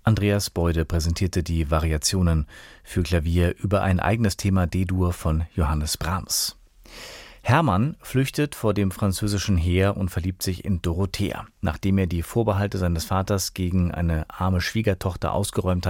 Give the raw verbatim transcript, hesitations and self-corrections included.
Andreas Beude präsentierte die Variationen für Klavier über ein eigenes Thema D-Dur von Johannes Brahms. Hermann flüchtet vor dem französischen Heer und verliebt sich in Dorothea. Nachdem er die Vorbehalte seines Vaters gegen eine arme Schwiegertochter ausgeräumt hat,